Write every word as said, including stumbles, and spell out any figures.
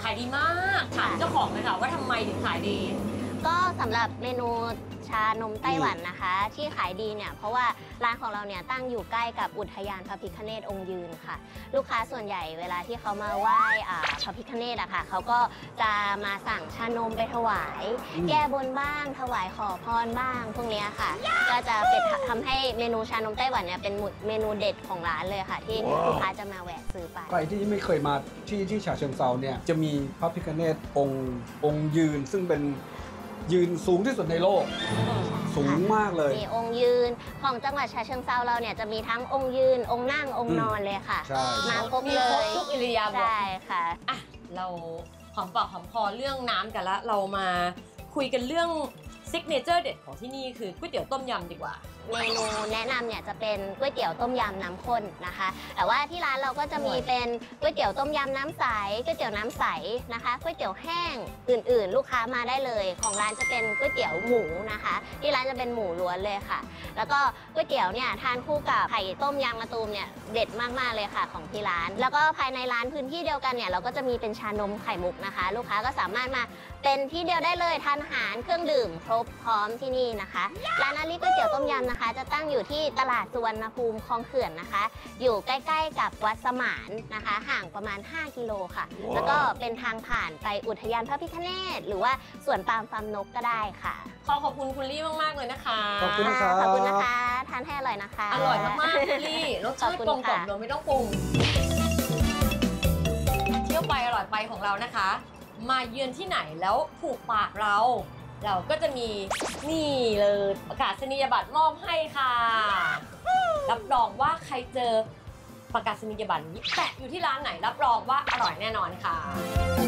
ายดีมากถามเจ้าของเลยค่ะว่าทำไมถึงขายดีก็สำหรับเมนูชานมไต้หวันนะคะที่ขายดีเนี่ยเพราะว่าร้านของเราเนี่ยตั้งอยู่ใกล้กับอุทยานพระพิฆเนศองค์ยืนค่ะลูกค้าส่วนใหญ่เวลาที่เขามาไหว้พระพิฆเนศอะค่ะเขาก็จะมาสั่งชานมไปถวายแก้บนบ้างถวายขอพรบ้างพวกนี้ค่ะก็จะเป็นทำให้เมนูชานมไต้หวันเนี่ยเป็นเมนูเด็ดของร้านเลยค่ะที่ลูกค้าจะมาแวะซื้อไปใครที่ไม่เคยมาที่ที่ฉะเชิงเทราเนี่ยจะมีพระพิฆเนศองค์องค์ยืนซึ่งเป็นยืนสูงที่สุดในโลกสูงมากเลยมีองค์ยืนของจังหวัดฉะเชิงเทราเราเนี่ยจะมีทั้งองค์ยืนองค์นั่งองค์นอนเลยค่ะมาครบเลยทุกอิริยาบถใช่ค่ะอ่ะเราหอมปากหอมคอเรื่องน้ำกันละเรามาคุยกันเรื่องซิกเนเจอร์เด็ดของที่นี่คือก๋วยเตี๋ยวต้มยำดีกว่าเมนูแนะนำเนี่ยจะเป็นก๋วยเตี๋ยวต้มยำน้ำข้นนะคะแต่ว่าที่ร้านเราก็จะมีเป็นก๋วยเตี๋ยวต้มยำน้ำใสก๋วยเตี๋ยวน้ำใสนะคะก๋วยเตี๋ยวแห้งอื่นๆลูกค้ามาได้เลยของร้านจะเป็นก๋วยเตี๋ยวหมูนะคะที่ร้านจะเป็นหมูล้วนเลยค่ะแล้วก็ก๋วยเตี๋ยวเนี่ยทานคู่กับไข่ต้มยำมะตูมเนี่ยเด็ดมากๆเลยค่ะของที่ร้านแล้วก็ภายในร้านพื้นที่เดียวกันเนี่ยเราก็จะมีเป็นชานมไข่มุกนะคะลูกค้าก็สามารถมาเป็นที่เดียวได้เลยทานอาหารเครื่องดื่มครบพร้อมที่นี่นะคะร้านอาลีก๋วยเตี๋ยวต้มยำนะคะจะตั้งอยู่ที่ตลาดสุวรรณภูมิคลองเขื่อนนะคะอยู่ใกล้ๆกับวัดสมานนะคะห่างประมาณห้ากิโลค่ะ wow. แล้วก็เป็นทางผ่านไปอุทยานพระพิฆเนศหรือว่าสวนปาล์มฟาร์มนกก็ได้ค่ะขอขอบคุณคุณลี่มากๆเลยนะคะขอบคุณนะคะขอบคุณนะคะทานให้อร่อยนะคะอร่อยมากๆคุณลี่รสชาติกลมกล่อมโดยไม่ต้องปรุงเที่ยวไปอร่อยไปของเรานะคะมาเยือนที่ไหนแล้วถูกปากเราเราก็จะมีนี่เลยประกาศนียบัตรมอบให้ค่ะรับรองว่าใครเจอประกาศนียบัตรนี้แปะอยู่ที่ร้านไหนรับรองว่าอร่อยแน่นอนค่ะ